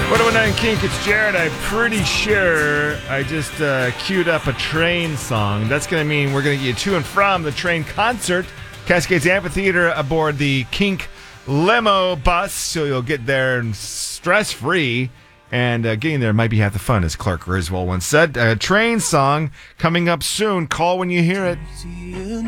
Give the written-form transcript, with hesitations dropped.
1019 Kink, it's Jared. I'm pretty sure I just queued up a train song. That's going to mean we're going to get you to and from the train concert, Cascades Amphitheater, aboard the Kink limo bus, so you'll get there stress-free. And getting there might be half the fun, as Clark Griswold once said. A train song coming up soon. Call when you hear it.